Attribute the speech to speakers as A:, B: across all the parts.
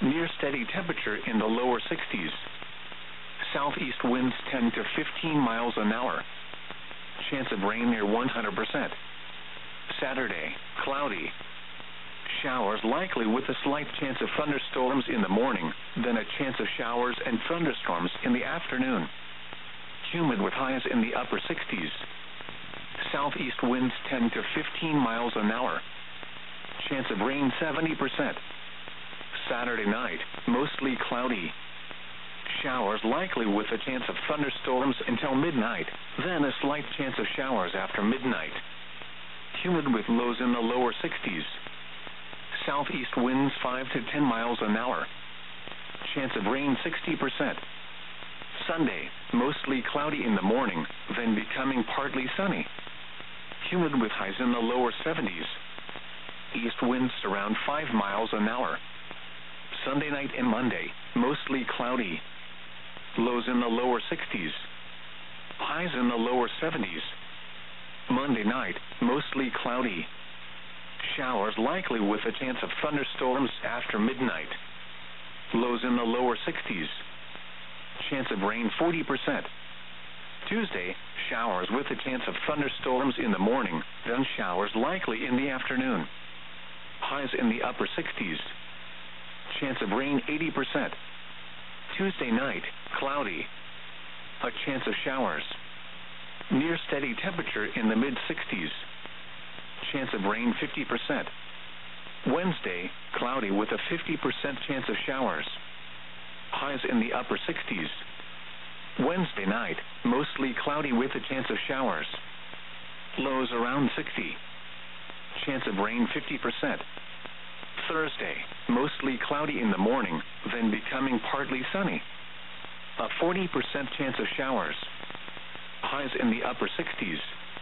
A: Near steady temperature in the lower 60s. Southeast winds 10 to 15 miles an hour. Chance of rain near 100%. Saturday, cloudy. Showers likely with a slight chance of thunderstorms in the morning, then a chance of showers and thunderstorms in the afternoon. Humid with highs in the upper 60s. Southeast winds 10 to 15 miles an hour. Chance of rain 70%. Saturday night, mostly cloudy. Showers likely with a chance of thunderstorms until midnight, then a slight chance of showers after midnight. Humid with lows in the lower 60s. Southeast winds 5 to 10 miles an hour. Chance of rain 60%. Sunday, mostly cloudy in the morning, then becoming partly sunny. Humid with highs in the lower 70s. East winds around 5 miles an hour. Sunday night and Monday, mostly cloudy. Lows in the lower 60s. Highs in the lower 70s. Monday night, mostly cloudy. Showers likely with a chance of thunderstorms after midnight. Lows in the lower 60s. Chance of rain 40%. Tuesday, showers with a chance of thunderstorms in the morning, then showers likely in the afternoon. Highs in the upper 60s. Chance of rain 80%. Tuesday night, cloudy. A chance of showers. Near steady temperature in the mid-60s. Chance of rain 50%. Wednesday, cloudy with a 50% chance of showers. Highs in the upper 60s. Wednesday night, mostly cloudy with a chance of showers. Lows around 60. Chance of rain 50%. Thursday, mostly cloudy in the morning, then becoming partly sunny. A 40% chance of showers. Highs in the upper 60s.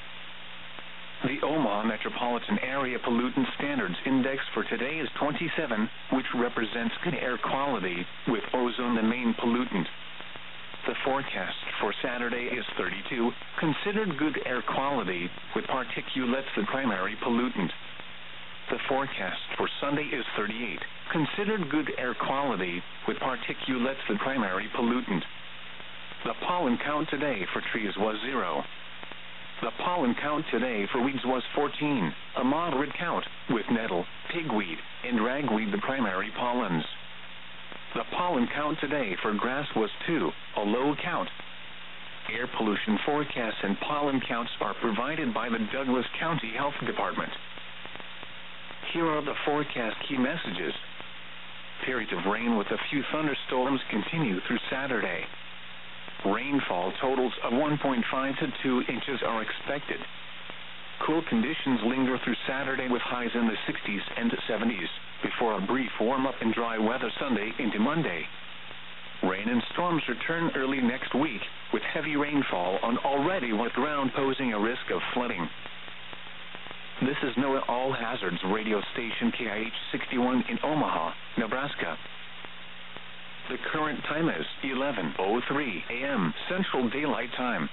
A: The Omaha Metropolitan Area Pollutant Standards Index for today is 27, which represents good air quality, with ozone the main pollutant. The forecast for Saturday is 32, considered good air quality, with particulates the primary pollutant. The forecast for Sunday is 38, considered good air quality, with particulates the primary pollutant. The pollen count today for trees was 0. The pollen count today for weeds was 14, a moderate count, with nettle, pigweed, and ragweed the primary pollens. The pollen count today for grass was 2, a low count. Air pollution forecasts and pollen counts are provided by the Douglas County Health Department. Here are the forecast key messages. Periods of rain with a few thunderstorms continue through Saturday. Rainfall totals of 1.5 to 2 inches are expected. Cool conditions linger through Saturday with highs in the 60s and 70s, before a brief warm-up and dry weather Sunday into Monday. Rain and storms return early next week, with heavy rainfall on already wet ground posing a risk of flooding. This is NOAA All Hazards radio station KIH 61 in Omaha, Nebraska. The current time is 11:03 a.m. Central Daylight Time.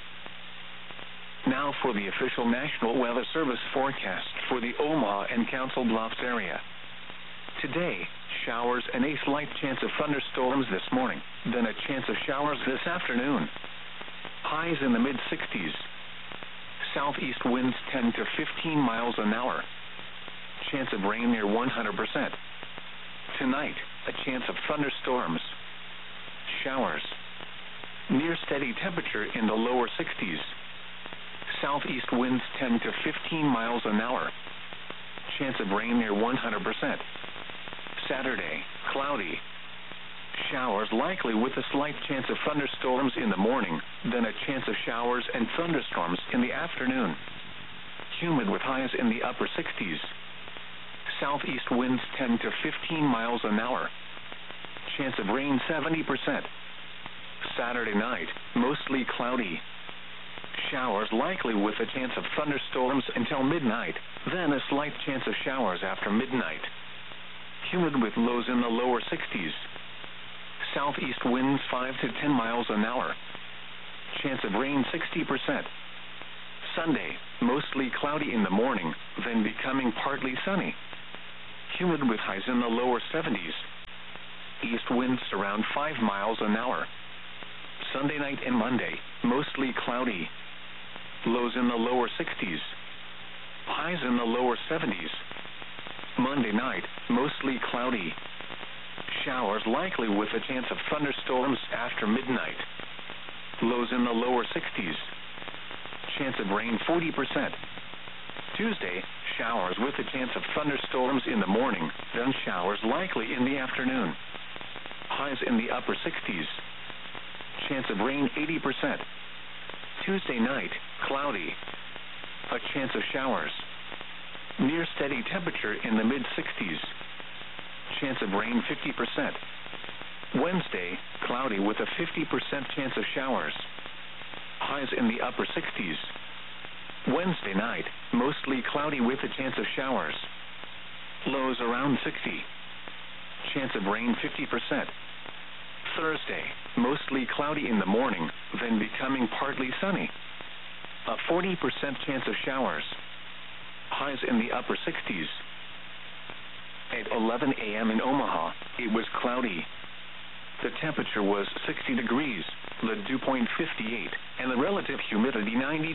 A: Now for the official National Weather Service forecast for the Omaha and Council Bluffs area. Today, showers and a slight chance of thunderstorms this morning, then a chance of showers this afternoon. Highs in the mid-60s. Southeast winds 10 to 15 miles an hour. Chance of rain near 100%. Tonight, a chance of thunderstorms. Showers. Near steady temperature in the lower 60s. Southeast winds 10 to 15 miles an hour. Chance of rain near 100%. Saturday, cloudy. Showers likely with a slight chance of thunderstorms in the morning, then a chance of showers and thunderstorms in the afternoon. Humid with highs in the upper 60s. Southeast winds 10 to 15 miles an hour. Chance of rain 70%. Saturday night, mostly cloudy. Showers likely with a chance of thunderstorms until midnight, then a slight chance of showers after midnight. Humid with lows in the lower 60s. Southeast winds 5 to 10 miles an hour. Chance of rain 60%. Sunday, mostly cloudy in the morning, then becoming partly sunny. Humid with highs in the lower 70s. east winds around 5 miles an hour. Sunday night and Monday, mostly cloudy. Lows in the lower 60s. Highs in the lower 70s. Monday night, mostly cloudy. Showers likely with a chance of thunderstorms after midnight. Lows in the lower 60s. Chance of rain 40%. Tuesday, showers with a chance of thunderstorms in the morning, then showers likely in the afternoon. Highs in the upper 60s. Chance of rain 80%. Tuesday night, cloudy. A chance of showers. Near steady temperature in the mid-60s. Chance of rain 50%. Wednesday, cloudy with a 50% chance of showers. Highs in the upper 60s. Wednesday night, mostly cloudy with a chance of showers. Lows around 60. Chance of rain 50%. Thursday, mostly cloudy in the morning, then becoming partly sunny. A 40% chance of showers. Highs in the upper 60s. At 11 a.m. in Omaha, it was cloudy. The temperature was 60 degrees, the dew point 58, and the relative humidity 92%.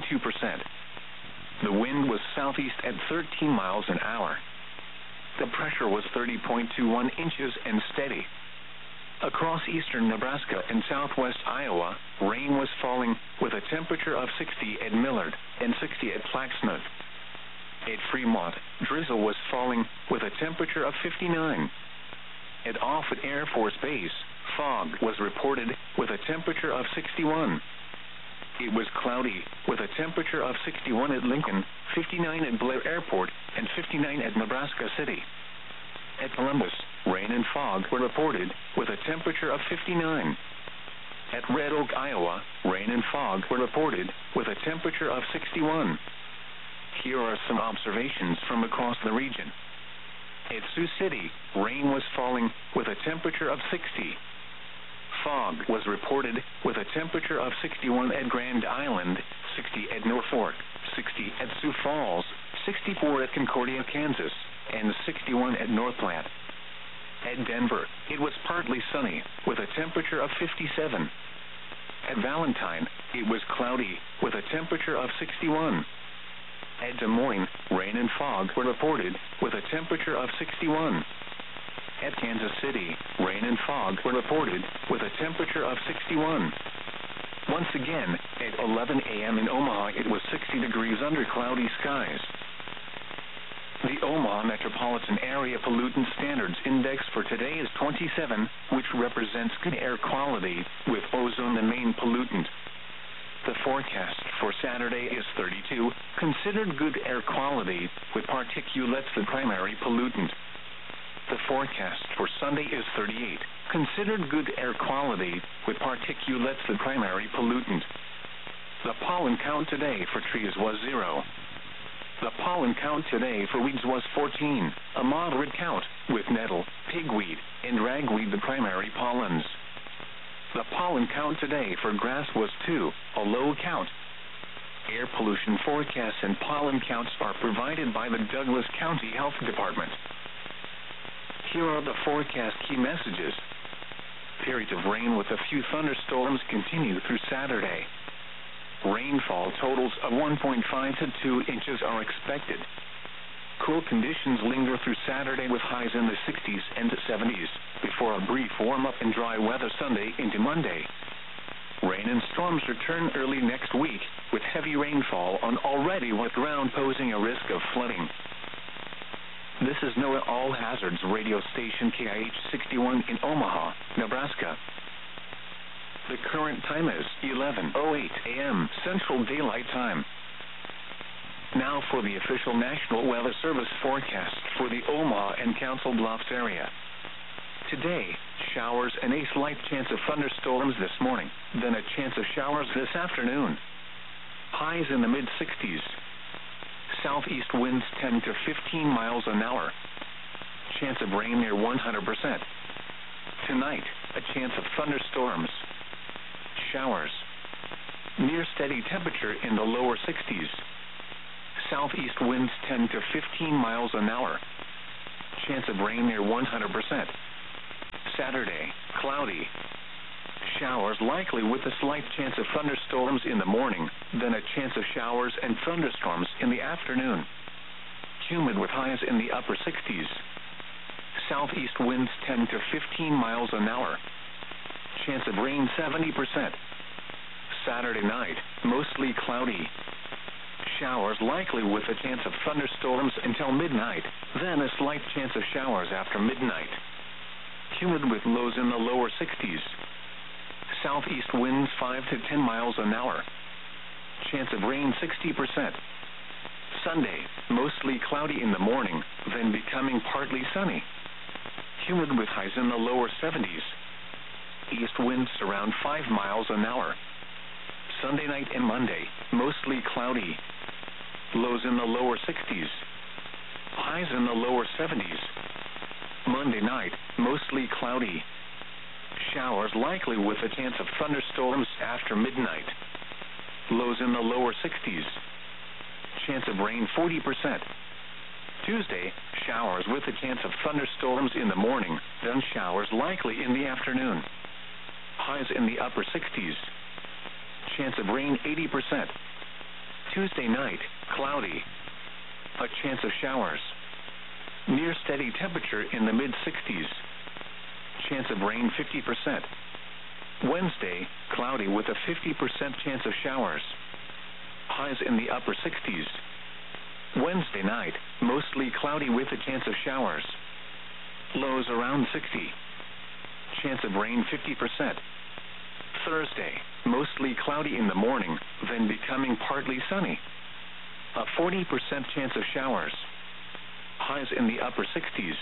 A: The wind was southeast at 13 miles an hour. The pressure was 30.21 inches and steady. Across eastern Nebraska and southwest Iowa, rain was falling with a temperature of 60 at Millard and 60 at Plaxmouth. At Fremont, drizzle was falling with a temperature of 59. At Offutt Air Force Base, fog was reported with a temperature of 61. It was cloudy with a temperature of 61 at Lincoln, 59 at Blair Airport, and 59 at Nebraska City. At Columbus, rain and fog were reported with a temperature of 59. At Red Oak, Iowa, rain and fog were reported with a temperature of 61. Here are some observations from across the region. At Sioux City, rain was falling with a temperature of 60. Fog was reported with a temperature of 61 at Grand Island, 60 at Norfolk, 60 at Sioux Falls, 64 at Concordia, Kansas, and 61 at North Platte. At Denver, it was partly sunny with a temperature of 57. At Valentine, it was cloudy with a temperature of 61. At Des Moines, rain and fog were reported with a temperature of 61. At Kansas City, rain and fog were reported with a temperature of 61. Once again, at 11 a.m. in Omaha, it was 60 degrees under cloudy skies. The Omaha Metropolitan Area Pollutant Standards Index for today is 27, which represents good air quality, with ozone the main pollutant. The forecast for Saturday is 32, considered good air quality, with particulates the primary pollutant. The forecast for Sunday is 38, considered good air quality, with particulates the primary pollutant. The pollen count today for trees was 0. The pollen count today for weeds was 14, a moderate count, with nettle, pigweed, and ragweed the primary pollens. The pollen count today for grass was 2, a low count. Air pollution forecasts and pollen counts are provided by the Douglas County Health Department. Here are the forecast key messages. Periods of rain with a few thunderstorms continue through Saturday. Rainfall totals of 1.5 to 2 inches are expected. Cool conditions linger through Saturday with highs in the 60s and 70s, before a brief warm-up and dry weather Sunday into Monday. Rain and storms return early next week, with heavy rainfall on already wet ground posing a risk of flooding. This is NOAA All Hazards radio station KIH 61 in Omaha, Nebraska. The current time is 11:08 a.m. Central Daylight Time. Now for the official National Weather Service forecast for the Omaha and Council Bluffs area. Today, showers and a slight chance of thunderstorms this morning, then a chance of showers this afternoon. Highs in the mid-60s. Southeast winds 10 to 15 miles an hour. Chance of rain near 100%. Tonight, a chance of thunderstorms. Showers. Near steady temperature in the lower 60s. Southeast winds 10 to 15 miles an hour. Chance of rain near 100%. Saturday, cloudy. Showers likely with a slight chance of thunderstorms in the morning, then a chance of showers and thunderstorms in the afternoon. Humid with highs in the upper 60s. Southeast winds 10 to 15 miles an hour. Chance of rain 70%. Saturday night, mostly cloudy. Showers likely with a chance of thunderstorms until midnight, then a slight chance of showers after midnight. Humid with lows in the lower 60s. Southeast winds 5 to 10 miles an hour. Chance of rain 60%. Sunday, mostly cloudy in the morning, then becoming partly sunny. Humid with highs in the lower 70s. East winds around 5 miles an hour. Sunday night and Monday, mostly cloudy. Lows in the lower 60s. Highs in the lower 70s. Monday night, mostly cloudy. Showers likely with a chance of thunderstorms after midnight. Lows in the lower 60s. Chance of rain 40%. Tuesday, showers with a chance of thunderstorms in the morning, then showers likely in the afternoon. Highs in the upper 60s. Chance of rain 80%. Tuesday night, cloudy. A chance of showers. Near steady temperature in the mid-60s. Chance of rain 50%. Wednesday, cloudy with a 50% chance of showers. Highs in the upper 60s. Wednesday night, mostly cloudy with a chance of showers. Lows around 60. Chance of rain 50%. Thursday, mostly cloudy in the morning, then becoming partly sunny. A 40% chance of showers. Highs in the upper 60s.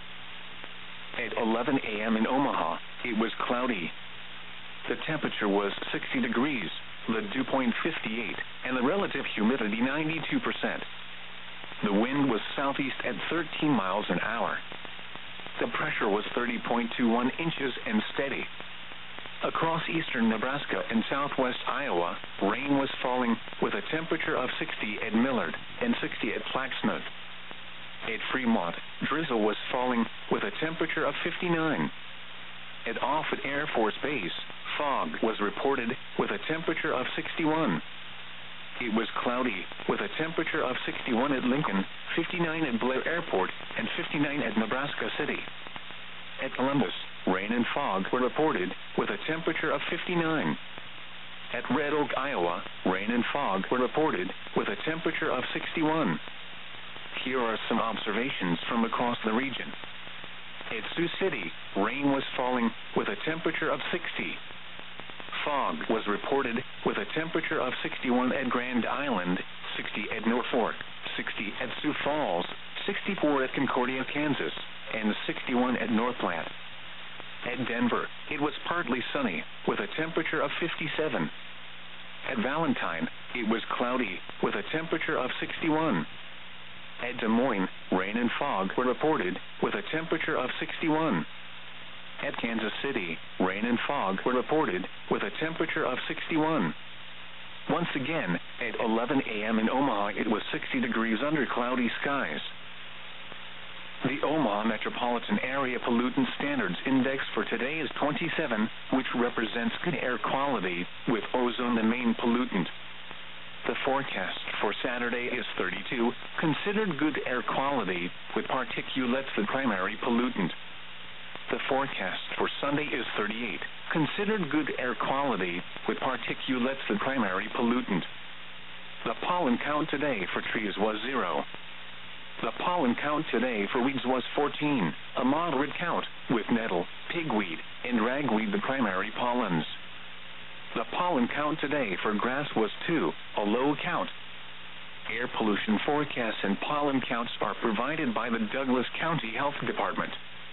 A: At 11 a.m. in Omaha, it was cloudy. The temperature was 60 degrees, the dew point 58, and the relative humidity 92%. The wind was southeast at 13 miles an hour. The pressure was 30.21 inches and steady. Across eastern Nebraska and southwest Iowa, rain was falling with a temperature of 60 at Millard and 60 at Flaxmouth. At Fremont, drizzle was falling with a temperature of 59. At Offutt Air Force Base, fog was reported with a temperature of 61. It was cloudy with a temperature of 61 at Lincoln, 59 at Blair Airport, and 59 at Nebraska City. At Columbus, rain and fog were reported with a temperature of 59. At Red Oak, Iowa, rain and fog were reported with a temperature of 61. Here are some observations from across the region. At Sioux City, rain was falling with a temperature of 60. Fog was reported with a temperature of 61 at Grand Island, 60 at Norfolk, 60 at Sioux Falls, 64 at Concordia, Kansas, and 61 at North Platte. At Denver, it was partly sunny with a temperature of 57. At Valentine, it was cloudy with a temperature of 61. At Des Moines, rain and fog were reported with a temperature of 61. At Kansas City, rain and fog were reported with a temperature of 61. Once again, at 11 a.m. in Omaha, it was 60 degrees under cloudy skies. The Omaha Metropolitan Area Pollutant Standards Index for today is 27, which represents good air quality, with ozone the main pollutant. The forecast for Saturday is 32, considered good air quality, with particulates the primary pollutant. The forecast for Sunday is 38, considered good air quality, with particulates the primary pollutant. The pollen count today for trees was 0. The pollen count today for weeds was 14, a moderate count, with nettle, pigweed, and ragweed the primary pollens. The pollen count today for grass was 2, a low count. Air pollution forecasts and pollen counts are provided by the Douglas County Health Department.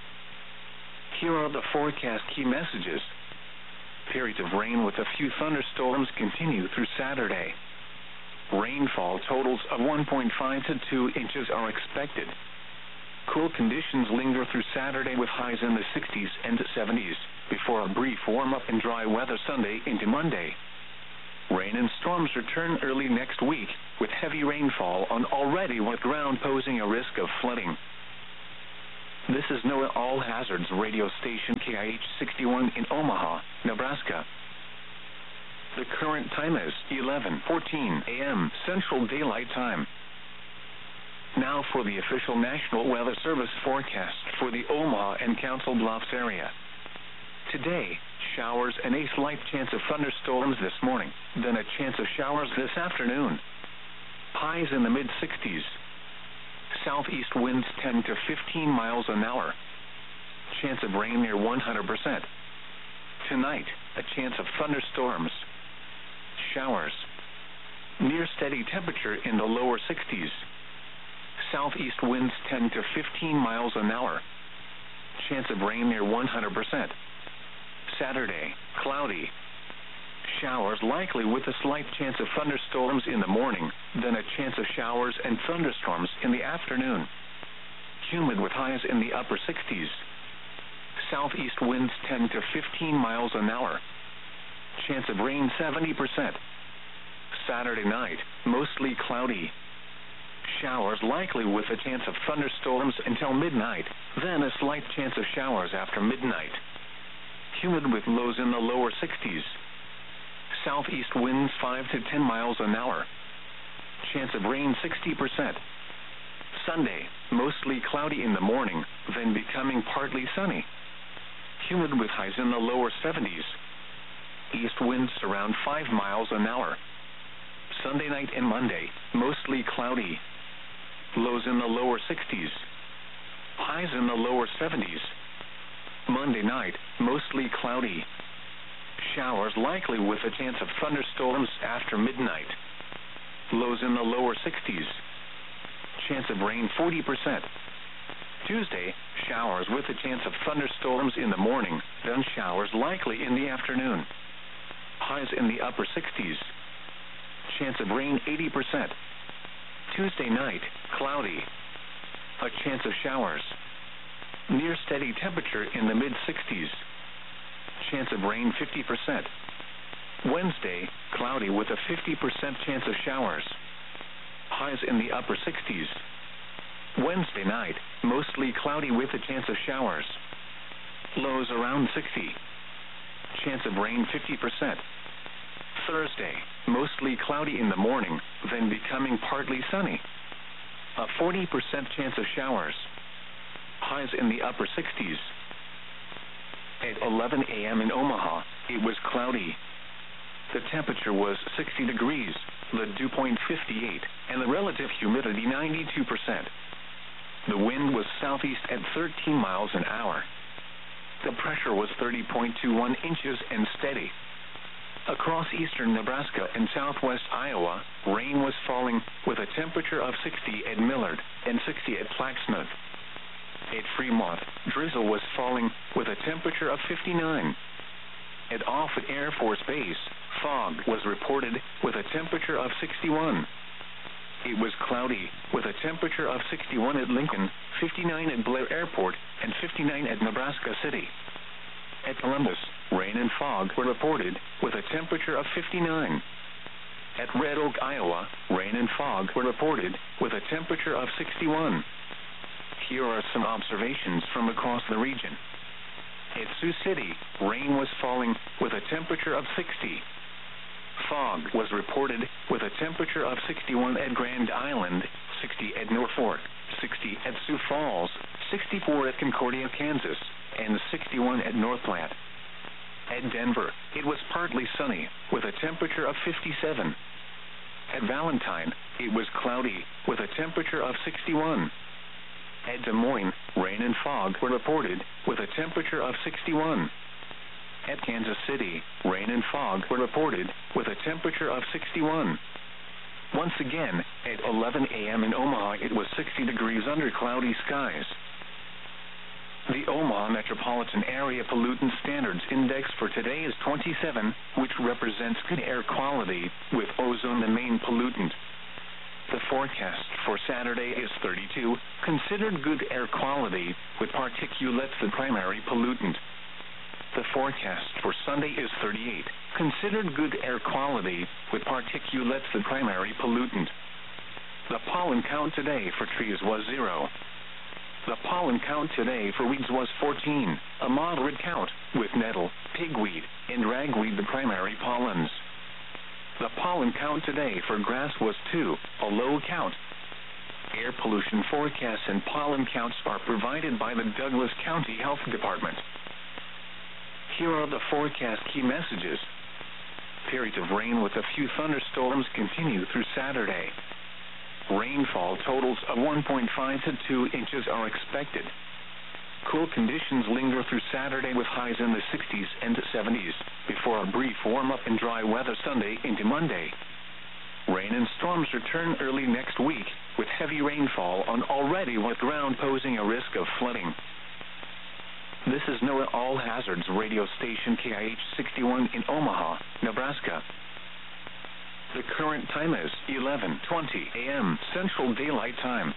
A: Here are the forecast key messages. Periods of rain with a few thunderstorms continue through Saturday. Rainfall totals of 1.5 to 2 inches are expected. Cool conditions linger through Saturday with highs in the 60s and 70s, before a brief warm-up and dry weather Sunday into Monday. Rain and storms return early next week, with heavy rainfall on already wet ground posing a risk of flooding. This is NOAA All Hazards radio station KIH 61 in Omaha, Nebraska. The current time is 11:14 a.m. Central Daylight Time. Now for the official National Weather Service forecast for the Omaha and Council Bluffs area. Today, showers and a slight chance of thunderstorms this morning, then a chance of showers this afternoon. Highs in the mid-60s. Southeast winds 10 to 15 miles an hour. Chance of rain near 100%. Tonight, a chance of thunderstorms. Showers. Near steady temperature in the lower 60s. Southeast winds 10 to 15 miles an hour. Chance of rain near 100%. Saturday, cloudy. Showers likely with a slight chance of thunderstorms in the morning, then a chance of showers and thunderstorms in the afternoon. Humid with highs in the upper 60s. Southeast winds 10 to 15 miles an hour. Chance of rain 70%. Saturday night, mostly cloudy. Showers likely with a chance of thunderstorms until midnight, then a slight chance of showers after midnight. Humid with lows in the lower 60s. Southeast winds 5 to 10 miles an hour. Chance of rain 60%. Sunday, mostly cloudy in the morning, then becoming partly sunny. Humid with highs in the lower 70s. East winds around 5 miles an hour. Sunday night and Monday, mostly cloudy. Lows in the lower 60s. Highs in the lower 70s. Monday night, mostly cloudy. Showers likely with a chance of thunderstorms after midnight. Lows in the lower 60s. Chance of rain 40%. Tuesday, showers with a chance of thunderstorms in the morning, then showers likely in the afternoon. Highs in the upper 60s. Chance of rain 80%. Tuesday night, cloudy. A chance of showers. Near steady temperature in the mid-60s. Chance of rain 50%. Wednesday, cloudy with a 50% chance of showers. Highs in the upper 60s. Wednesday night, mostly cloudy with a chance of showers. Lows around 60. Chance of rain 50%. Thursday, mostly cloudy in the morning, then becoming partly sunny. A 40% chance of showers. Highs in the upper 60s. At 11 a.m. in Omaha, it was cloudy. The temperature was 60 degrees, the dew point 58, and the relative humidity 92%. The wind was southeast at 13 miles an hour. The pressure was 30.21 inches and steady. Across eastern Nebraska and southwest Iowa, rain was falling with a temperature of 60 at Millard and 60 at Flaxmouth. At Fremont, drizzle was falling with a temperature of 59. At Offutt Air Force Base, fog was reported with a temperature of 61. It was cloudy with a temperature of 61 at Lincoln, 59 at Blair Airport, and 59 at Nebraska City. At Columbus, rain and fog were reported with a temperature of 59. At Red Oak, Iowa, rain and fog were reported with a temperature of 61. Here are some observations from across the region. At Sioux City, rain was falling with a temperature of 60. Fog was reported with a temperature of 61 at Grand Island, 60 at Norfolk, 60 at Sioux Falls, 64 at Concordia, Kansas, and 61 at North Platte. At Denver, it was partly sunny with a temperature of 57. At Valentine, it was cloudy with a temperature of 61. At Des Moines, rain and fog were reported with a temperature of 61. At Kansas City, rain and fog were reported with a temperature of 61. Once again, at 11 a.m. in Omaha, it was 60 degrees under cloudy skies. The Omaha Metropolitan Area Pollutant Standards Index for today is 27, which represents good air quality, with ozone the main pollutant. The forecast for Saturday is 32, considered good air quality, with particulates the primary pollutant. The forecast for Sunday is 38, considered good air quality, with particulates the primary pollutant. The pollen count today for trees was 0. The pollen count today for weeds was 14, a moderate count, with nettle, pigweed, and ragweed the primary pollens. The pollen count today for grass was 2, a low count. Air pollution forecasts and pollen counts are provided by the Douglas County Health Department. Here are the forecast key messages. Periods of rain with a few thunderstorms continue through Saturday. Rainfall totals of 1.5 to 2 inches are expected. Cool conditions linger through Saturday with highs in the 60s and 70s, before a brief warm-up and dry weather Sunday into Monday. Rain and storms return early next week, with heavy rainfall on already wet ground posing a risk of flooding. This is NOAA All Hazards radio station KIH 61 in Omaha, Nebraska. The current time is 11:20 a.m. Central Daylight Time.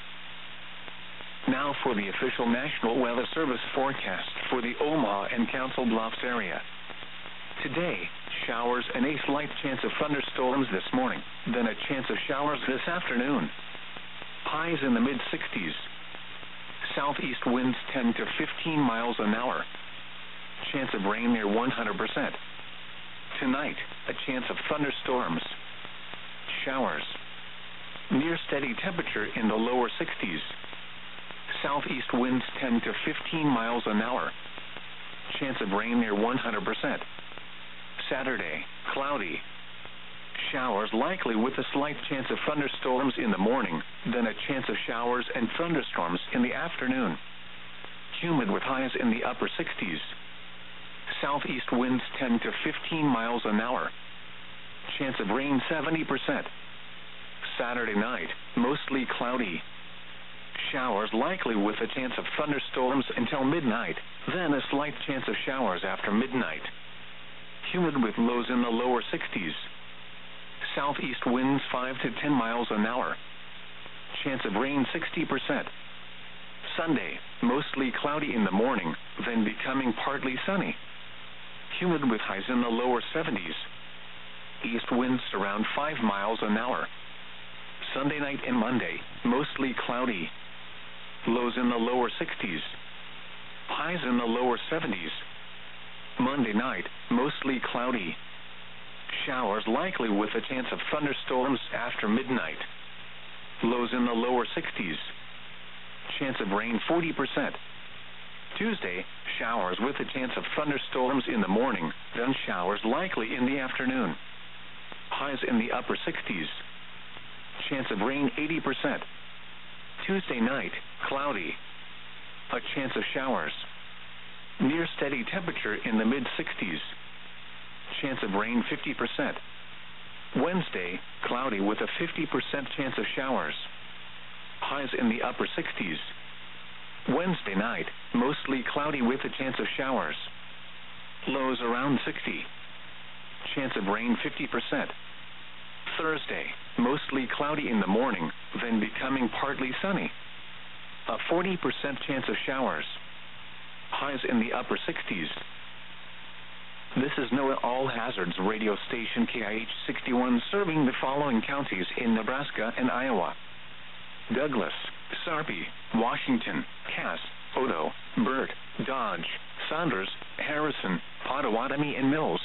A: Now for the official National Weather Service forecast for the Omaha and Council Bluffs area. Today, showers and a slight chance of thunderstorms this morning, then a chance of showers this afternoon. Highs in the mid-60s. Southeast winds 10 to 15 miles an hour. Chance of rain near 100%. Tonight, a chance of thunderstorms. Showers. Near steady temperature in the lower 60s. Southeast winds 10 to 15 miles an hour. Chance of rain near 100%. Saturday, cloudy. Showers likely with a slight chance of thunderstorms in the morning, then a chance of showers and thunderstorms in the afternoon. Humid with highs in the upper 60s. Southeast winds 10 to 15 miles an hour. Chance of rain 70%. Saturday night, mostly cloudy. Showers likely with a chance of thunderstorms until midnight, then a slight chance of showers after midnight. Humid with lows in the lower 60s. Southeast winds 5 to 10 miles an hour. Chance of rain 60%. Sunday, mostly cloudy in the morning, then becoming partly sunny. Humid with highs in the lower 70s. East winds around 5 miles an hour. Sunday night and Monday, mostly cloudy. Lows in the lower 60s. Highs in the lower 70s. Monday night, mostly cloudy. Showers likely with a chance of thunderstorms after midnight. Lows in the lower 60s. Chance of rain 40%. Tuesday, showers with a chance of thunderstorms in the morning, then showers likely in the afternoon. Highs in the upper 60s. Chance of rain 80%. Tuesday night, cloudy. A chance of showers. Near steady temperature in the mid-60s. Chance of rain 50%. Wednesday, cloudy with a 50% chance of showers. Highs in the upper 60s. Wednesday night, mostly cloudy with a chance of showers. Lows around 60. Chance of rain 50%. Thursday, mostly cloudy in the morning, then becoming partly sunny. A 40% chance of showers. Highs in the upper 60s. This is NOAA All Hazards radio station KIH 61 serving the following counties in Nebraska and Iowa: Douglas, Sarpy, Washington, Cass, Odo, Burt, Dodge, Saunders, Harrison, Pottawatomie, and Mills.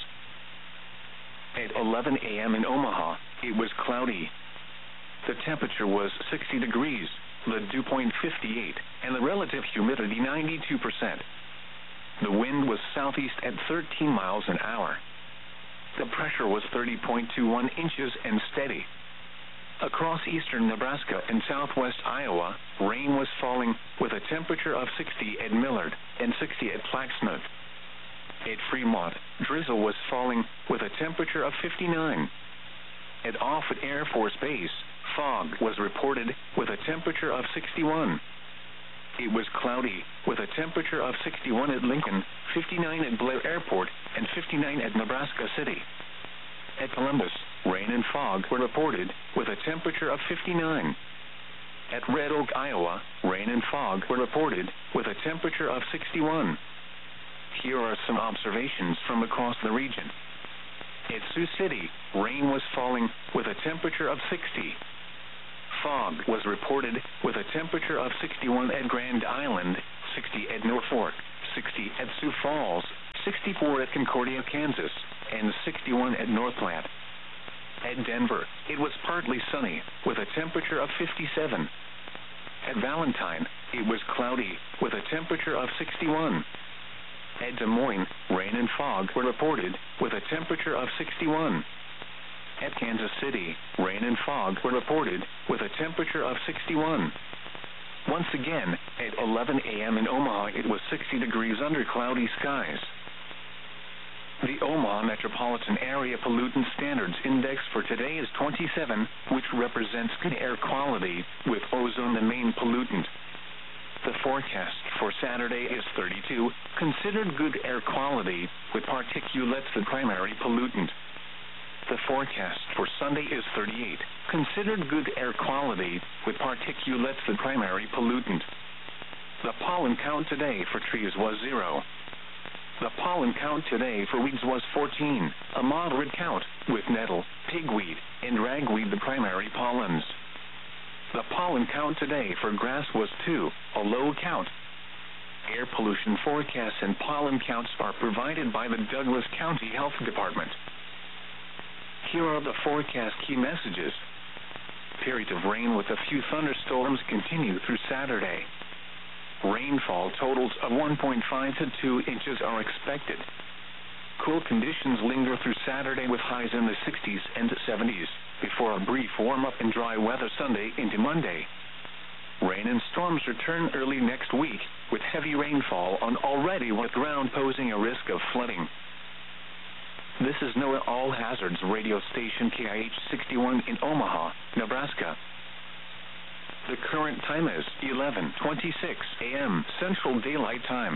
A: At 11 a.m. in Omaha, it was cloudy. The temperature was 60 degrees, the dew point 58, and the relative humidity 92%. The wind was southeast at 13 miles an hour. The pressure was 30.21 inches and steady. Across eastern Nebraska and southwest Iowa, rain was falling with a temperature of 60 at Millard and 60 at Plaxmouth. At Fremont, drizzle was falling with a temperature of 59. At Offutt Air Force Base, fog was reported with a temperature of 61. It was cloudy with a temperature of 61 at Lincoln, 59 at Blair Airport, and 59 at Nebraska City. At Columbus, rain and fog were reported with a temperature of 59. At Red Oak, Iowa, rain and fog were reported with a temperature of 61. Here are some observations from across the region. At Sioux City, rain was falling with a temperature of 60. Fog was reported with a temperature of 61 at Grand Island, 60 at Norfolk, 60 at Sioux Falls, 64 at Concordia, Kansas, and 61 at Northland. At Denver, it was partly sunny with a temperature of 57. At Valentine, it was cloudy with a temperature of 61. At Des Moines, rain and fog were reported with a temperature of 61. At Kansas City, rain and fog were reported with a temperature of 61. Once again, at 11 a.m. in Omaha, it was 60 degrees under cloudy skies. The Omaha Metropolitan Area Pollutant Standards Index for today is 27, which represents good air quality, with ozone the main pollutant. The forecast for Saturday is 32, considered good air quality, with particulates the primary pollutant. The forecast for Sunday is 38, considered good air quality, with particulates the primary pollutant. The pollen count today for trees was 0. The pollen count today for weeds was 14, a moderate count, with nettle, pigweed, and ragweed the primary pollens. The pollen count today for grass was 2, a low count. Air pollution forecasts and pollen counts are provided by the Douglas County Health Department. Here are the forecast key messages. Periods of rain with a few thunderstorms continue through Saturday. Rainfall totals of 1.5 to 2 inches are expected. Cool conditions linger through Saturday with highs in the 60s and 70s, before a brief warm-up and dry weather Sunday into Monday. Rain and storms return early next week, with heavy rainfall on already wet ground posing a risk of flooding. This is NOAA All Hazards radio station KIH 61 in Omaha, Nebraska. The current time is 11:26 a.m. Central Daylight Time.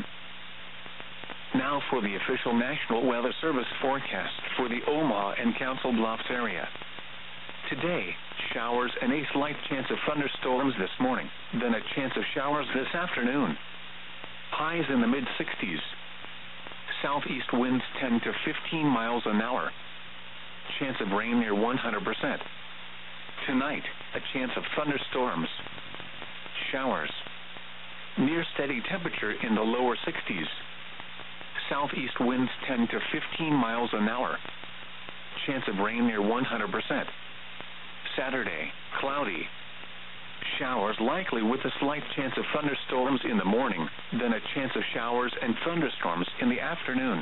A: Now for the official National Weather Service forecast for the Omaha and Council Bluffs area. Today, showers and a slight chance of thunderstorms this morning, then a chance of showers this afternoon. Highs in the mid-60s. Southeast winds 10 to 15 miles an hour. Chance of rain near 100%. Tonight, a chance of thunderstorms. Showers. Near steady temperature in the lower 60s. Southeast winds 10 to 15 miles an hour. Chance of rain near 100%. Saturday, cloudy. Showers likely with a slight chance of thunderstorms in the morning, then a chance of showers and thunderstorms in the afternoon.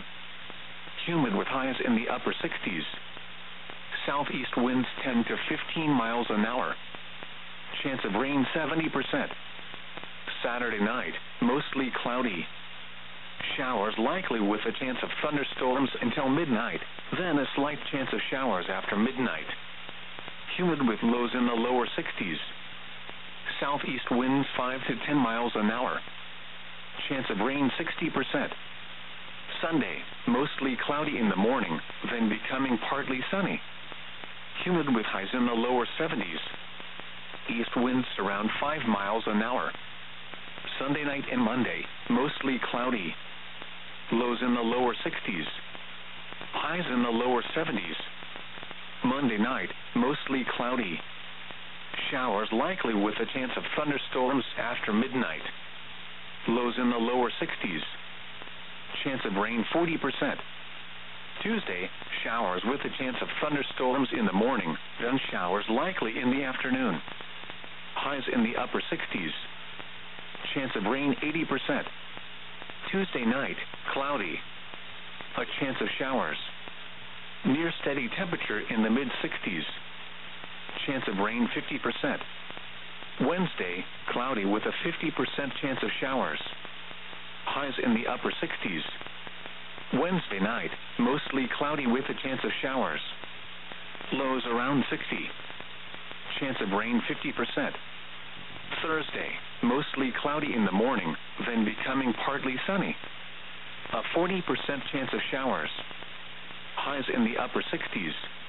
A: Humid with highs in the upper 60s. Southeast winds 10 to 15 miles an hour. Chance of rain 70%. Saturday night, mostly cloudy. Showers likely with a chance of thunderstorms until midnight, then a slight chance of showers after midnight. Humid with lows in the lower 60s. Southeast winds 5 to 10 miles an hour. Chance of rain 60%. Sunday, mostly cloudy in the morning, then becoming partly sunny. Humid with highs in the lower 70s. East winds around 5 miles an hour. Sunday night and Monday, mostly cloudy. Lows in the lower 60s. Highs in the lower 70s. Monday night, mostly cloudy. Showers likely with a chance of thunderstorms after midnight. Lows in the lower 60s. Chance of rain 40%. Tuesday, showers with a chance of thunderstorms in the morning, then showers likely in the afternoon. Highs in the upper 60s. Chance of rain 80%. Tuesday night, cloudy. A chance of showers. Near steady temperature in the mid-60s. Chance of rain 50%. Wednesday, cloudy with a 50% chance of showers. Highs in the upper 60s. Wednesday night, mostly cloudy with a chance of showers. Lows around 60. Chance of rain 50%. Thursday, mostly cloudy in the morning, then becoming partly sunny. A 40% chance of showers. Highs in the upper 60s.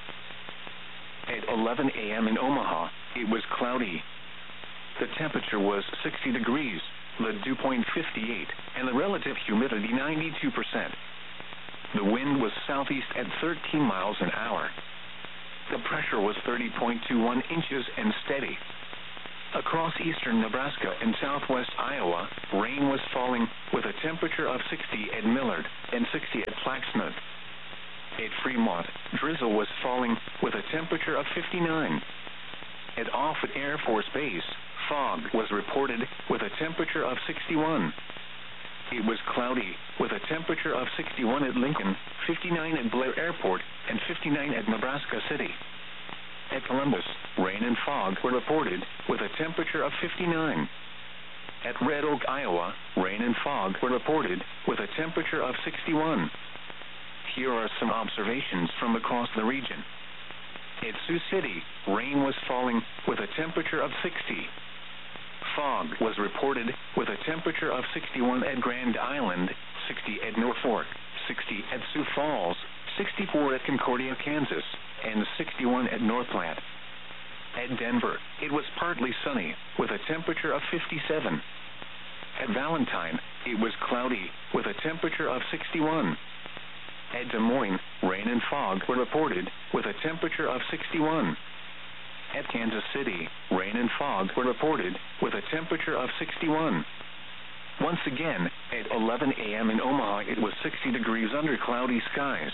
A: At 11 a.m. in Omaha, it was cloudy. The temperature was 60 degrees, the dew point 58, and the relative humidity 92%. The wind was southeast at 13 miles an hour. The pressure was 30.21 inches and steady. Across eastern Nebraska and southwest Iowa, rain was falling with a temperature of 60 at Millard and 60 at Flaxmouth. At Fremont, drizzle was falling with a temperature of 59. At Offutt Air Force Base, fog was reported with a temperature of 61. It was cloudy with a temperature of 61 at Lincoln, 59 at Blair Airport, and 59 at Nebraska City. At Columbus, rain and fog were reported with a temperature of 59. At Red Oak, Iowa, rain and fog were reported with a temperature of 61. Here are some observations from across the region. At Sioux City, rain was falling with a temperature of 60. Fog was reported with a temperature of 61 at Grand Island, 60 at Norfolk, 60 at Sioux Falls, 64 at Concordia, Kansas, and 61 at North Platte. At Denver, it was partly sunny with a temperature of 57. At Valentine, it was cloudy with a temperature of 61. At Des Moines, rain and fog were reported with a temperature of 61. At Kansas City, rain and fog were reported with a temperature of 61. Once again, at 11 a.m. in Omaha, it was 60 degrees under cloudy skies.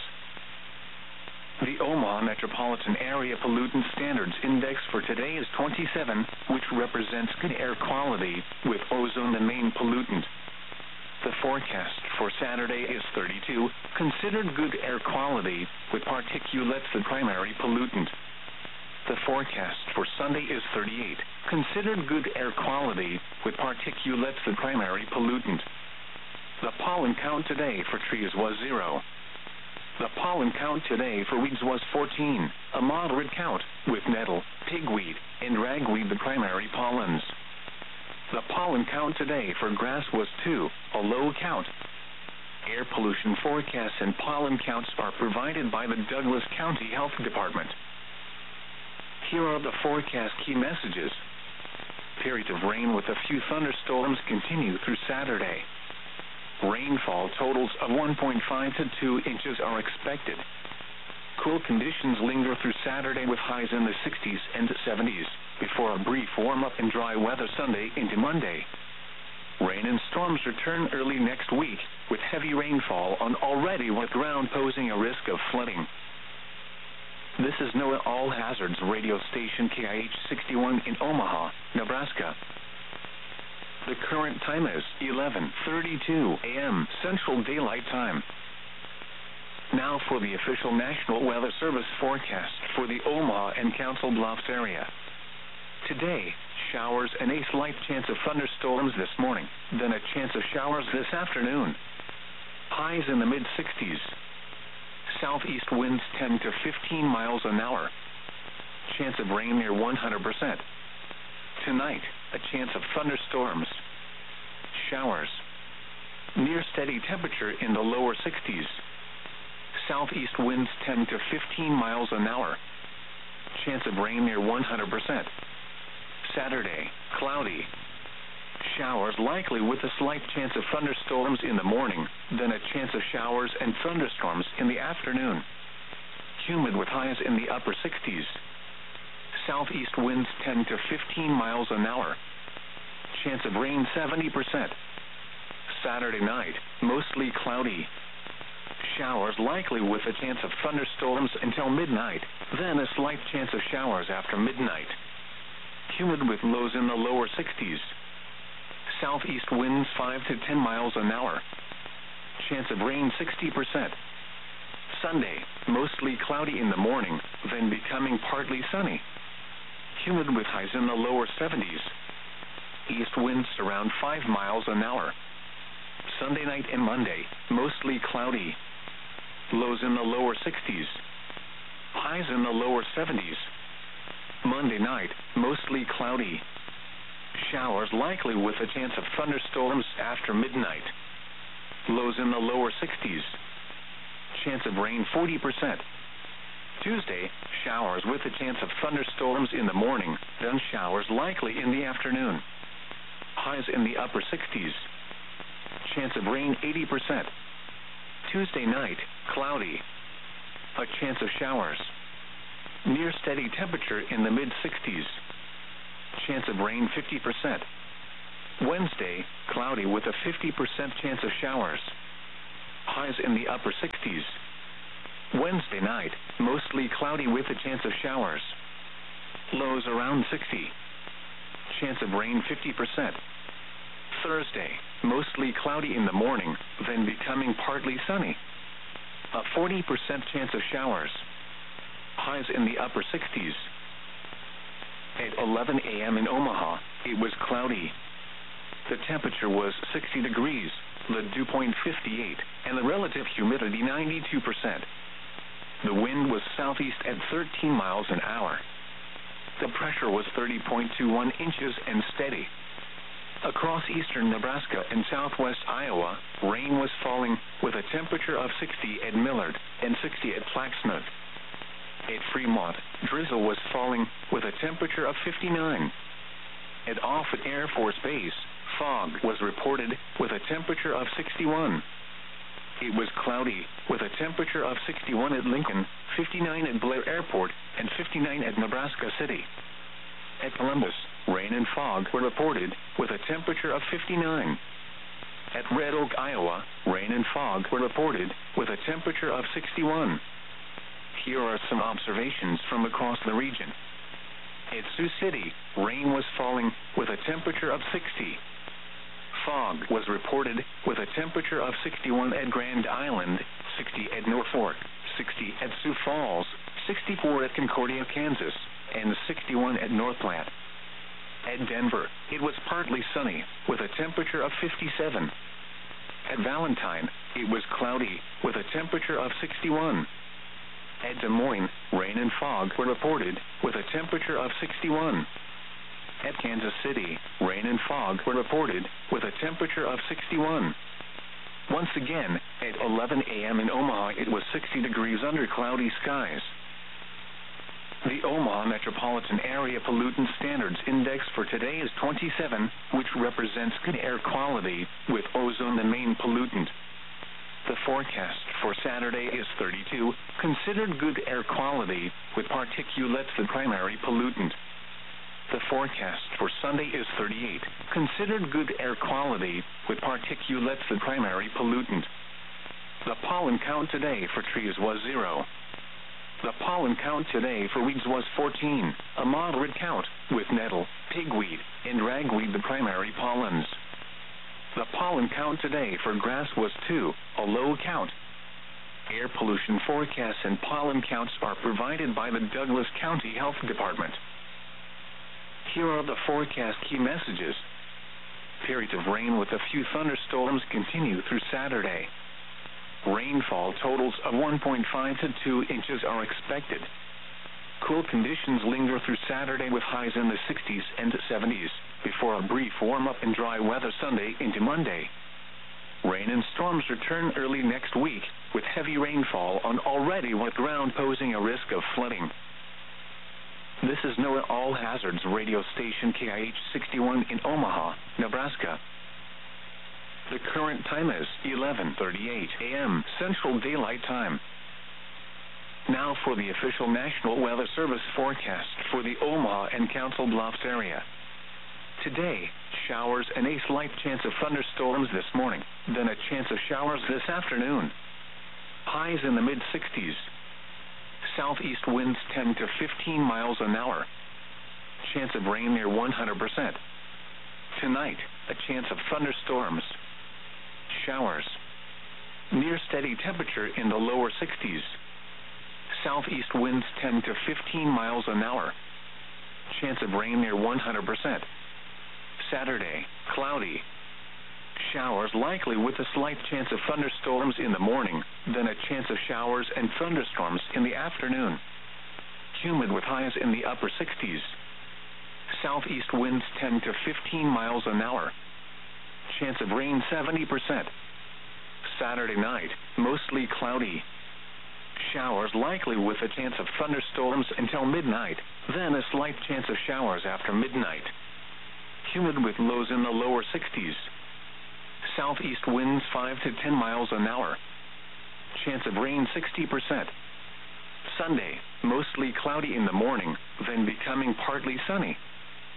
A: The Omaha Metropolitan Area Pollutant Standards Index for today is 27, which represents good air quality, with ozone the main pollutant. The forecast for Saturday is 32, considered good air quality, with particulates the primary pollutant. The forecast for Sunday is 38, considered good air quality, with particulates the primary pollutant. The pollen count today for trees was 0. The pollen count today for weeds was 14, a moderate count, with nettle, pigweed, and ragweed the primary pollens. The pollen count today for grass was 2, a low count. Air pollution forecasts and pollen counts are provided by the Douglas County Health Department. Here are the forecast key messages. Periods of rain with a few thunderstorms continue through Saturday. Rainfall totals of 1.5 to 2 inches are expected. Cool conditions linger through Saturday with highs in the 60s and 70s, before a brief warm-up and dry weather Sunday into Monday. Rain and storms return early next week, with heavy rainfall on already wet ground posing a risk of flooding. This is NOAA All Hazards radio station KIH 61 in Omaha, Nebraska. The current time is 11:32 a.m. Central Daylight Time. Now for the official National Weather Service forecast for the Omaha and Council Bluffs area. Today, showers and a slight chance of thunderstorms this morning, then a chance of showers this afternoon. Highs in the mid-60s. Southeast winds 10 to 15 miles an hour. Chance of rain near 100%. Tonight, a chance of thunderstorms. Showers. Near steady temperature in the lower 60s. Southeast winds 10 to 15 miles an hour. Chance of rain near 100%. Saturday, cloudy. Showers likely with a slight chance of thunderstorms in the morning, then a chance of showers and thunderstorms in the afternoon. Humid with highs in the upper 60s. Southeast winds 10 to 15 miles an hour. Chance of rain 70%. Saturday night, mostly cloudy. Showers likely with a chance of thunderstorms until midnight, then a slight chance of showers after midnight. Humid with lows in the lower 60s. Southeast winds 5 to 10 miles an hour. Chance of rain 60%. Sunday, mostly cloudy in the morning, then becoming partly sunny. Humid with highs in the lower 70s. East winds around 5 miles an hour. Sunday night and Monday, mostly cloudy. Lows in the lower 60s. Highs in the lower 70s. Monday night, mostly cloudy. Showers likely with a chance of thunderstorms after midnight. Lows in the lower 60s. Chance of rain 40%. Tuesday, showers with a chance of thunderstorms in the morning, then showers likely in the afternoon. Highs in the upper 60s. Chance of rain 80%. Tuesday night, cloudy. A chance of showers. Near steady temperature in the mid-60s. chance of rain 50%. Wednesday, cloudy with a 50% chance of showers. Highs in the upper 60s. Wednesday night, mostly cloudy with a chance of showers. Lows around 60. Chance of rain 50%. Thursday, mostly cloudy in the morning, then becoming partly sunny. A 40% chance of showers. Highs in the upper 60s. At 11 a.m. in Omaha, it was cloudy. The temperature was 60 degrees, the dew point 58, and the relative humidity 92%. The wind was southeast at 13 miles an hour. The pressure was 30.21 inches and steady. Across eastern Nebraska and southwest Iowa, rain was falling with a temperature of 60 at Millard and 60 at Flaxmouth. At Fremont, drizzle was falling with a temperature of 59. At Offutt Air Force Base, fog was reported with a temperature of 61. It was cloudy with a temperature of 61 at Lincoln, 59 at Blair Airport, and 59 at Nebraska City. At Columbus, rain and fog were reported with a temperature of 59. At Red Oak, Iowa, rain and fog were reported with a temperature of 61. Here are some observations from across the region. At Sioux City, rain was falling with a temperature of 60. Fog was reported with a temperature of 61 at Grand Island, 60 at Norfolk, 60 at Sioux Falls, 64 at Concordia, Kansas, and 61 at North Platte. At Denver, it was partly sunny with a temperature of 57. At Valentine, it was cloudy with a temperature of 61. At Des Moines, rain and fog were reported with a temperature of 61. At Kansas City, rain and fog were reported with a temperature of 61. Once again, at 11 a.m. in Omaha, it was 60 degrees under cloudy skies. The Omaha Metropolitan Area Pollutant Standards Index for today is 27, which represents good air quality, with ozone the main pollutant. The forecast for Saturday is 32, considered good air quality, with particulates the primary pollutant. The forecast for Sunday is 38, considered good air quality, with particulates the primary pollutant. The pollen count today for trees was 0. The pollen count today for weeds was 14, a moderate count, with nettle, pigweed, and ragweed the primary pollens. The pollen count today for grass was 2, a low count. Air pollution forecasts and pollen counts are provided by the Douglas County Health Department. Here are the forecast key messages. Periods of rain with a few thunderstorms continue through Saturday. Rainfall totals of 1.5 to 2 inches are expected. Cool conditions linger through Saturday with highs in the 60s and 70s, before a brief warm-up and dry weather Sunday into Monday. Rain and storms return early next week, with heavy rainfall on already wet ground posing a risk of flooding. This is NOAA All Hazards radio station KIH 61 in Omaha, Nebraska. The current time is 11:38 a.m. Central Daylight Time. Now for the official National Weather Service forecast for the Omaha and Council Bluffs area. Today, showers and a slight chance of thunderstorms this morning, then a chance of showers this afternoon. Highs in the mid-60s. Southeast winds 10 to 15 miles an hour. Chance of rain near 100%. Tonight, a chance of thunderstorms. Showers. Near steady temperature in the lower 60s. Southeast winds 10 to 15 miles an hour. Chance of rain near 100%. Saturday, cloudy. Showers likely with a slight chance of thunderstorms in the morning, then a chance of showers and thunderstorms in the afternoon. Humid with highs in the upper 60s. Southeast winds 10 to 15 miles an hour. Chance of rain 70%. Saturday night, mostly cloudy. Showers likely with a chance of thunderstorms until midnight, then a slight chance of showers after midnight. Humid with lows in the lower 60s. Southeast winds 5 to 10 miles an hour. Chance of rain 60%. Sunday, mostly cloudy in the morning, then becoming partly sunny.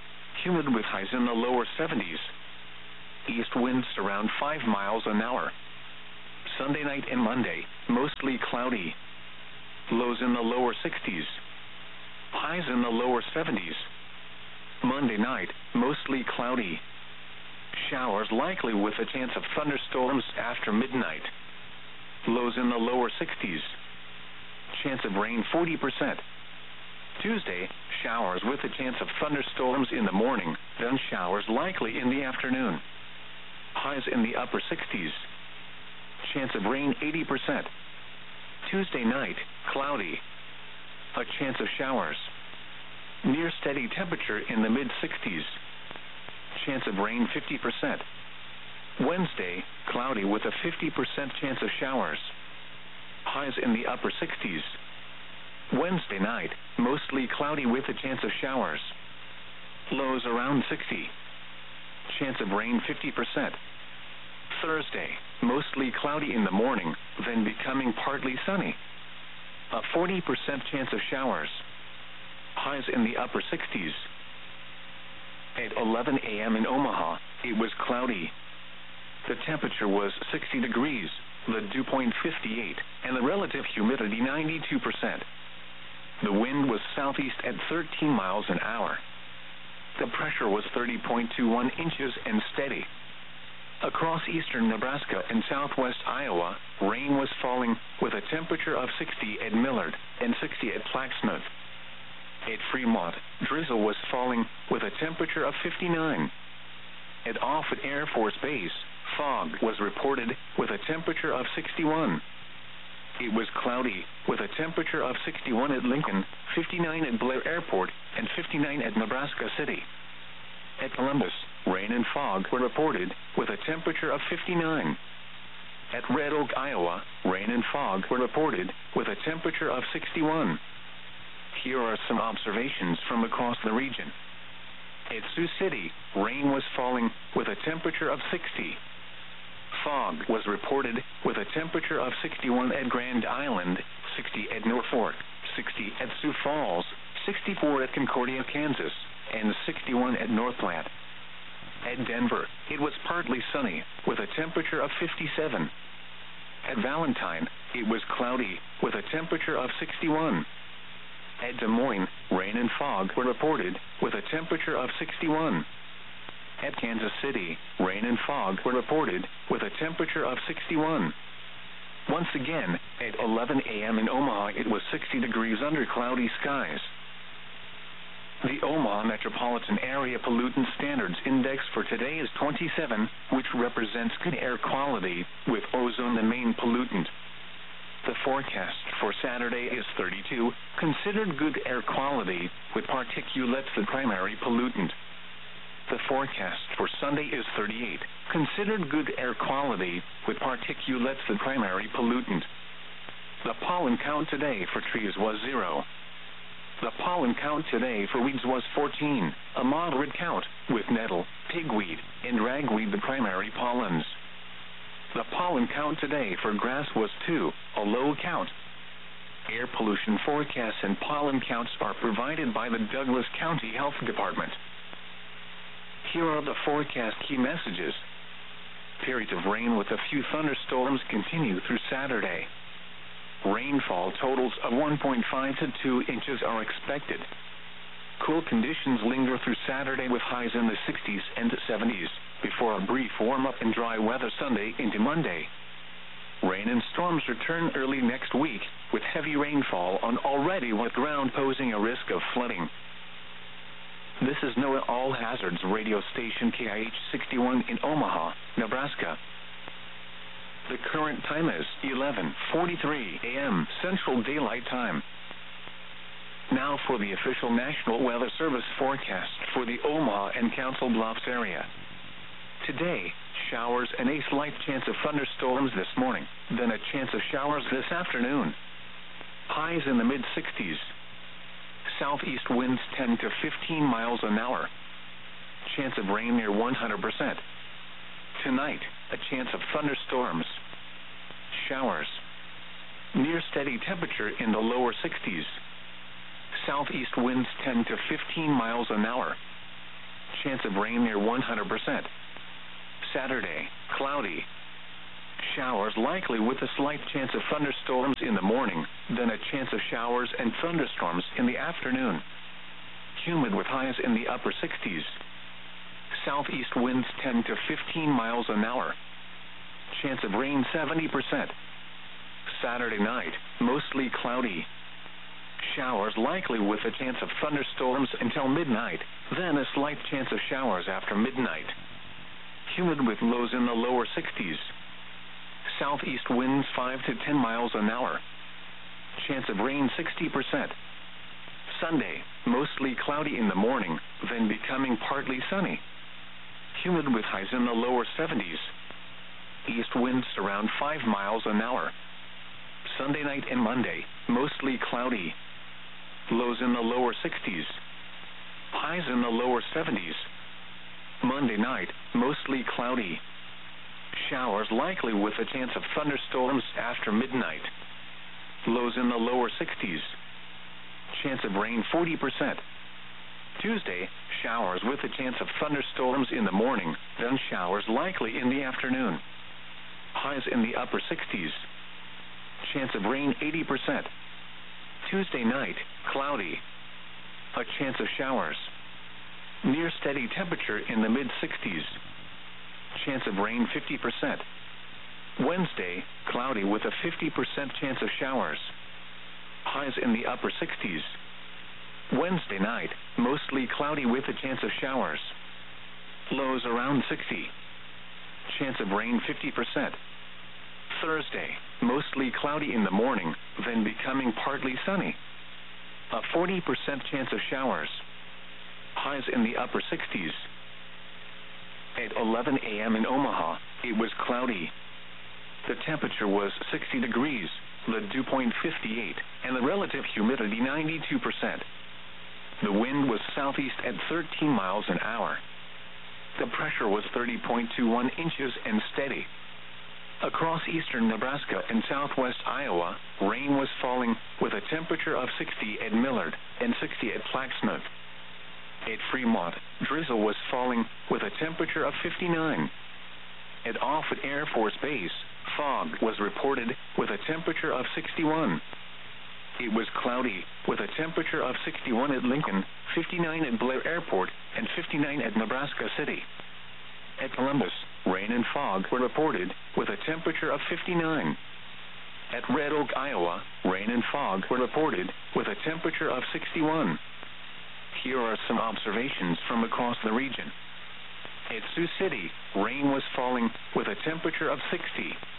A: humid with highs in the lower 70s. East winds around 5 miles an hour. Sunday night and Monday, mostly cloudy. Lows in the lower 60s. Highs in the lower 70s. Monday night, mostly cloudy. Showers likely with a chance of thunderstorms after midnight. Lows in the lower 60s. Chance of rain 40%. Tuesday, showers with a chance of thunderstorms in the morning, then showers likely in the afternoon. Highs in the upper 60s. Chance of rain 80%. Tuesday night, cloudy. A chance of showers. Near steady temperature in the mid-60s. Chance of rain 50%. Wednesday, cloudy with a 50% chance of showers. Highs in the upper 60s. Wednesday night, mostly cloudy with a chance of showers. Lows around 60. Chance of rain 50%. Thursday, mostly cloudy in the morning, then becoming partly sunny. A 40% chance of showers. Highs in the upper 60s. At 11 a.m. in Omaha, it was cloudy. The temperature was 60 degrees, the dew point 58, and the relative humidity 92%. The wind was southeast at 13 miles an hour. The pressure was 30.21 inches and steady. Across eastern Nebraska and southwest Iowa, rain was falling with a temperature of 60 at Millard and 60 at Plaquemine. At Fremont, drizzle was falling with a temperature of 59. At Offutt Air Force Base, fog was reported with a temperature of 61. It was cloudy with a temperature of 61 at Lincoln, 59 at Blair Airport, and 59 at Nebraska City. At Columbus, rain and fog were reported with a temperature of 59. At Red Oak, Iowa, rain and fog were reported with a temperature of 61. Here are some observations from across the region. At Sioux City, rain was falling with a temperature of 60. Fog was reported with a temperature of 61 at Grand Island, 60 at Norfolk, 60 at Sioux Falls, 64 at Concordia, Kansas, and 61 at North Platte. At Denver, it was partly sunny with a temperature of 57. At Valentine, it was cloudy with a temperature of 61. At Des Moines, rain and fog were reported with a temperature of 61. At Kansas City, rain and fog were reported with a temperature of 61. Once again, at 11 a.m. in Omaha, it was 60 degrees under cloudy skies. The Omaha Metropolitan Area Pollutant Standards Index for today is 27, which represents good air quality, with ozone the main pollutant. The forecast for Saturday is 32, considered good air quality, with particulates the primary pollutant. The forecast for Sunday is 38, considered good air quality, with particulates the primary pollutant. The pollen count today for trees was 0. The pollen count today for weeds was 14, a moderate count, with nettle, pigweed, and ragweed the primary pollens. The pollen count today for grass was 2, a low count. Air pollution forecasts and pollen counts are provided by the Douglas County Health Department. Here are the forecast key messages. Periods of rain with a few thunderstorms continue through Saturday. Rainfall totals of 1.5 to 2 inches are expected. Cool conditions linger through Saturday with highs in the 60s and 70s, before a brief warm-up and dry weather Sunday into Monday. Rain and storms return early next week, with heavy rainfall on already wet ground posing a risk of flooding. This is NOAA All Hazards radio station KIH 61 in Omaha, Nebraska. The current time is 11:43 a.m. Central Daylight Time. Now for the official National Weather Service forecast for the Omaha and Council Bluffs area. Today, showers and a slight chance of thunderstorms this morning, then a chance of showers this afternoon. Highs in the mid-60s. Southeast winds 10 to 15 miles an hour. Chance of rain near 100%. Tonight, a chance of thunderstorms. Showers. Near steady temperature in the lower 60s. Southeast winds 10 to 15 miles an hour. Chance of rain near 100%. Saturday, cloudy. Showers likely with a slight chance of thunderstorms in the morning, then a chance of showers and thunderstorms in the afternoon. Humid with highs in the upper 60s. Southeast winds 10 to 15 miles an hour. Chance of rain 70%. Saturday night, mostly cloudy. Showers likely with a chance of thunderstorms until midnight, then a slight chance of showers after midnight. Humid with lows in the lower 60s. Southeast winds 5 to 10 miles an hour. Chance of rain 60%. Sunday, mostly cloudy in the morning, then becoming partly sunny. Humid with highs in the lower 70s. East winds around 5 miles an hour. Sunday night and Monday, mostly cloudy. Lows in the lower 60s. Highs in the lower 70s. Monday night, mostly cloudy. Showers likely with a chance of thunderstorms after midnight. Lows in the lower 60s. Chance of rain 40%. Tuesday, showers with a chance of thunderstorms in the morning, then showers likely in the afternoon. Highs in the upper 60s. Chance of rain 80%. Tuesday night, cloudy. A chance of showers. Near steady temperature in the mid-60s. Chance of rain 50%. Wednesday, cloudy with a 50% chance of showers. Highs in the upper 60s. Wednesday night, mostly cloudy with a chance of showers. Lows around 60. Chance of rain 50%. Thursday, mostly cloudy in the morning, then becoming partly sunny. A 40% chance of showers. Highs in the upper 60s. At 11 a.m. in Omaha, it was cloudy. The temperature was 60 degrees, the dew point 58, and the relative humidity 92%. The wind was southeast at 13 miles an hour. The pressure was 30.21 inches and steady. Across eastern Nebraska and southwest Iowa, rain was falling with a temperature of 60 at Millard and 60 at Plaxmouth. At Fremont, drizzle was falling with a temperature of 59. At Offutt Air Force Base, fog was reported with a temperature of 61. It was cloudy with a temperature of 61 at Lincoln, 59 at Blair Airport, and 59 at Nebraska City. At Columbus, rain and fog were reported with a temperature of 59. At Red Oak, Iowa, rain and fog were reported with a temperature of 61. Here are some observations from across the region. At Sioux City, rain was falling with a temperature of 60.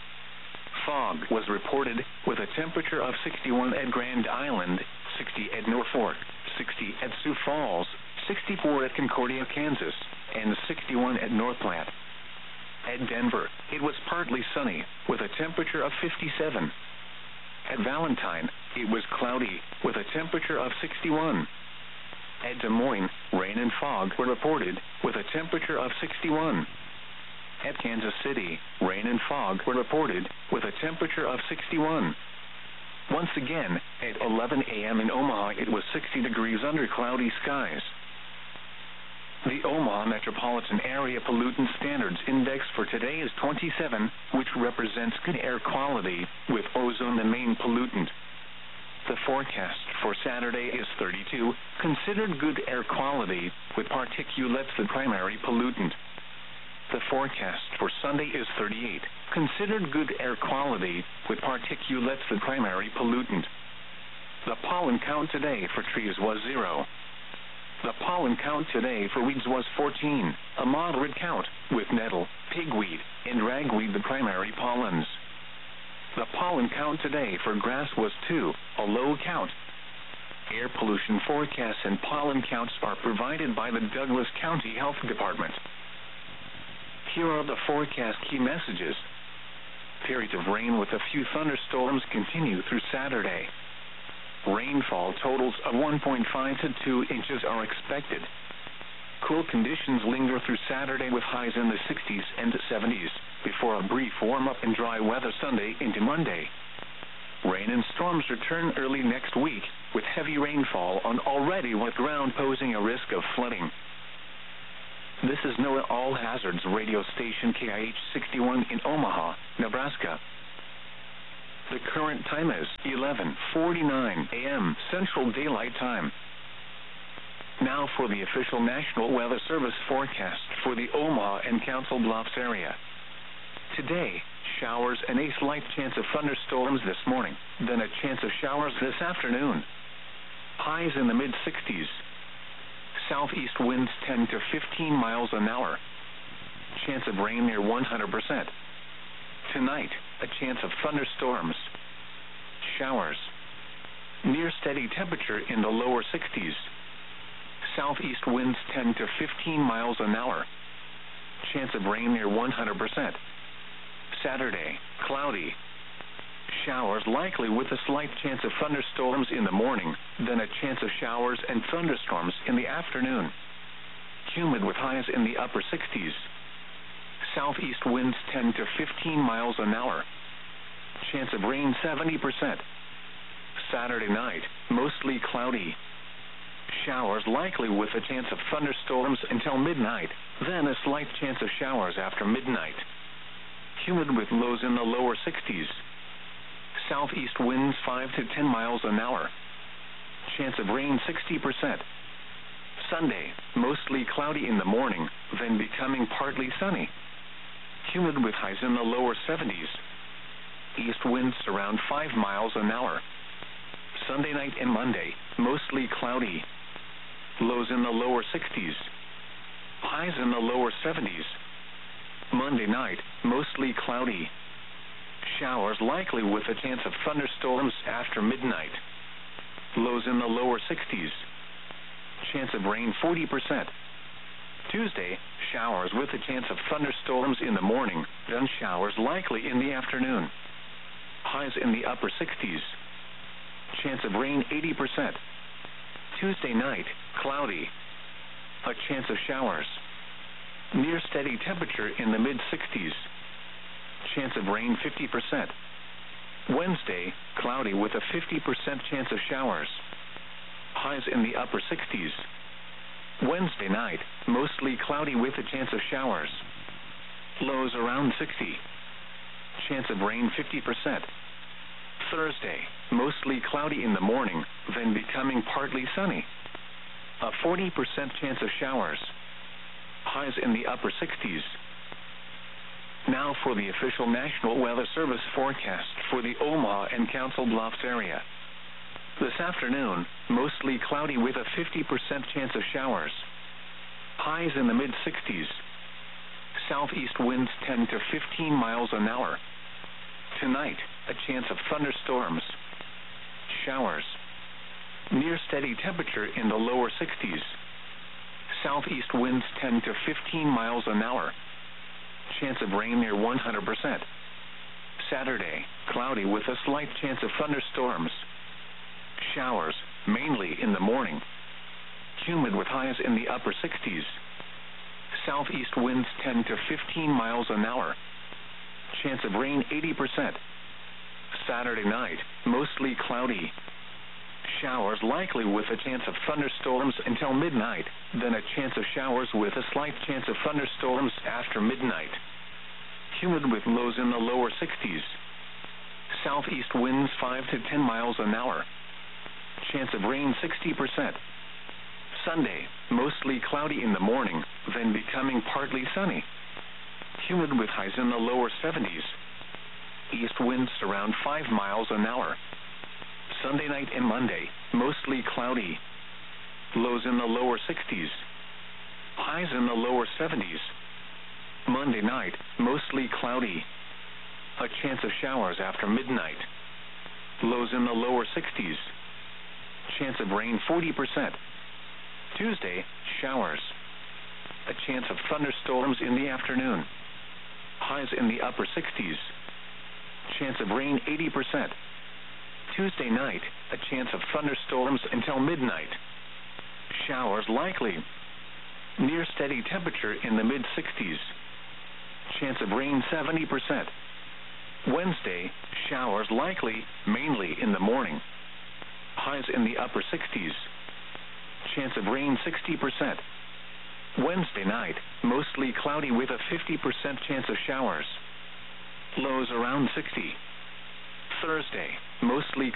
A: Fog was reported with a temperature of 61 at Grand Island, 60 at Norfolk, 60 at Sioux Falls, 64 at Concordia, Kansas, and 61 at North Platte. At Denver, it was partly sunny with a temperature of 57. At Valentine, it was cloudy with a temperature of 61. At Des Moines, rain and fog were reported with a temperature of 61. At Kansas City, rain and fog were reported with a temperature of 61. Once again, at 11 a.m. in Omaha, it was 60 degrees under cloudy skies. The Omaha Metropolitan Area Pollutant Standards Index for today is 27, which represents good air quality, with ozone the main pollutant. The forecast for Saturday is 32, considered good air quality, with particulates the primary pollutant. The forecast for Sunday is 38, considered good air quality, with particulates the primary pollutant. The pollen count today for trees was 0. The pollen count today for weeds was 14, a moderate count, with nettle, pigweed, and ragweed the primary pollens. The pollen count today for grass was 2, a low count. Air pollution forecasts and pollen counts are provided by the Douglas County Health Department. Here are the forecast key messages. Periods of rain with a few thunderstorms continue through Saturday. Rainfall totals of 1.5 to 2 inches are expected. Cool conditions linger through Saturday with highs in the 60s and 70s, before a brief warm-up and dry weather Sunday into Monday. Rain and storms return early next week, with heavy rainfall on already wet ground posing a risk of flooding. This is NOAA All Hazards radio station KIH 61 in Omaha, Nebraska. The current time is 11:49 a.m. Central Daylight Time. Now for the official National Weather Service forecast for the Omaha and Council Bluffs area. Today, showers and a slight chance of thunderstorms this morning, then a chance of showers this afternoon. Highs in the mid-60s. Southeast winds 10 to 15 miles an hour. Chance of rain near 100%. Tonight, a chance of thunderstorms. Showers. Near steady temperature in the lower 60s. Southeast winds 10 to 15 miles an hour. Chance of rain near 100%. Saturday, cloudy. Showers likely with a slight chance of thunderstorms in the morning, then a chance of showers and thunderstorms in the afternoon. Humid with highs in the upper 60s. Southeast winds 10 to 15 miles an hour. Chance of rain 70%. Saturday night, mostly cloudy. Showers likely with a chance of thunderstorms until midnight, then a slight chance of showers after midnight. Humid with lows in the lower 60s. Southeast winds 5 to 10 miles an hour. Chance of rain 60%. Sunday, mostly cloudy in the morning, then becoming partly sunny. Humid with highs in the lower 70s. East winds around 5 miles an hour. Sunday night and Monday, mostly cloudy. Lows in the lower 60s. Highs in the lower 70s. Monday night, mostly cloudy. Showers likely with a chance of thunderstorms after midnight. Lows in the lower 60s. Chance of rain 40%. Tuesday, showers with a chance of thunderstorms in the morning, then showers likely in the afternoon. Highs in the upper 60s. Chance of rain 80%. Tuesday night, cloudy. A chance of showers. Near steady temperature in the mid-60s. Chance of rain 50%. Wednesday, cloudy with a 50% chance of showers. Highs in the upper 60s. Wednesday night, mostly cloudy with a chance of showers. Lows around 60. Chance of rain 50%. Thursday, mostly cloudy in the morning, then becoming partly sunny. A 40% chance of showers. Highs in the upper 60s. Now for the official National Weather Service forecast for the Omaha and Council Bluffs area. This afternoon, mostly cloudy with a 50% chance of showers. Highs in the mid-60s. Southeast winds 10 to 15 miles an hour. Tonight, a chance of thunderstorms. Showers. Near steady temperature in the lower 60s. Southeast winds 10 to 15 miles an hour. Chance of rain near 100%. Saturday, cloudy with a slight chance of thunderstorms. Showers, mainly in the morning. Humid with highs in the upper 60s. Southeast winds 10 to 15 miles an hour. Chance of rain 80%. Saturday night, mostly cloudy. Showers likely with a chance of thunderstorms until midnight, then a chance of showers with a slight chance of thunderstorms after midnight. Humid with lows in the lower 60s. Southeast winds 5 to 10 miles an hour. Chance of rain 60%. Sunday, mostly cloudy in the morning, then becoming partly sunny. Humid with highs in the lower 70s. East winds around 5 miles an hour. Sunday night and Monday, mostly cloudy. Lows in the lower 60s. Highs in the lower 70s. Monday night, mostly cloudy. A chance of showers after midnight. Lows in the lower 60s. Chance of rain 40%. Tuesday, showers. A chance of thunderstorms in the afternoon. Highs in the upper 60s. Chance of rain 80%. Tuesday night, a chance of thunderstorms until midnight. Showers likely. Near steady temperature in the mid-60s. Chance of rain 70%. Wednesday, showers likely, mainly in the morning. Highs in the upper 60s. Chance of rain 60%. Wednesday night, mostly cloudy with a 50% chance of showers. Lows around 60. Thursday, mostly